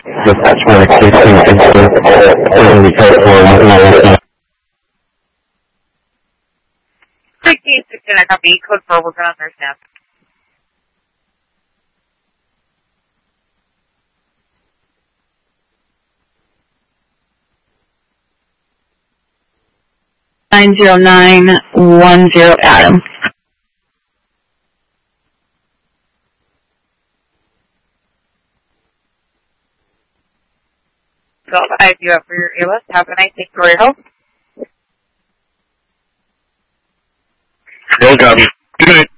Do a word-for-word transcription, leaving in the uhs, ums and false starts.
Dispatch medic sixteen incident, early code for one nine. sixteen sixteen, I copy. Code four, working on their snap. nine zero nine one zero Adam. So I have you up for your A L S. Have a nice day for your help. No copy. Good night.